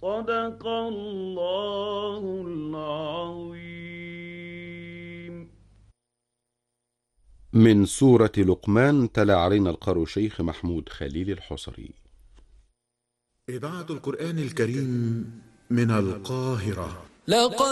صدق الله العظيم. من سورة لقمان تلا علينا القارئ شيخ محمود خليل الحصري. إذاعة القرآن الكريم من القاهرة. لقد